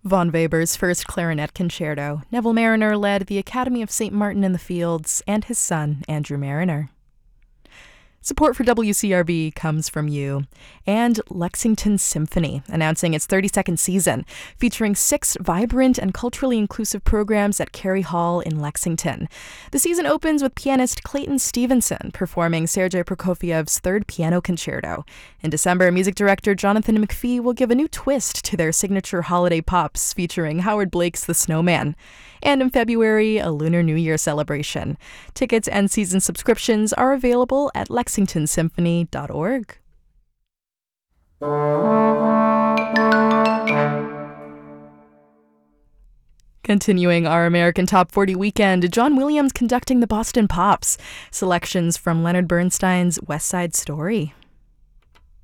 Von Weber's first clarinet concerto. Neville Marriner led the Academy of St. Martin in the Fields and his son, Andrew Marriner. Support for WCRB comes from you and Lexington Symphony, announcing its 32nd season, featuring 6 vibrant and culturally inclusive programs at Carey Hall in Lexington. The season opens with pianist Clayton Stevenson performing Sergei Prokofiev's Third Piano Concerto. In December, music director Jonathan McPhee will give a new twist to their signature holiday pops featuring Howard Blake's The Snowman. And in February, a Lunar New Year celebration. Tickets and season subscriptions are available at lexingtonsymphony.org. Continuing our American Top 40 weekend, John Williams conducting the Boston Pops. Selections from Leonard Bernstein's West Side Story.